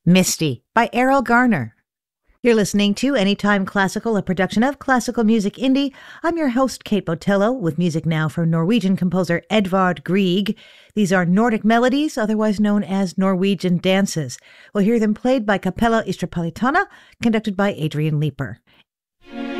Misty by Errol Garner. You're listening to Anytime Classical, a production of Classical Music Indie. I'm your host, Kate Botello, with music now from Norwegian composer Edvard Grieg. These are Nordic melodies, otherwise known as Norwegian dances. We'll hear them played by Capella Istrapolitana, conducted by Adrian Leeper.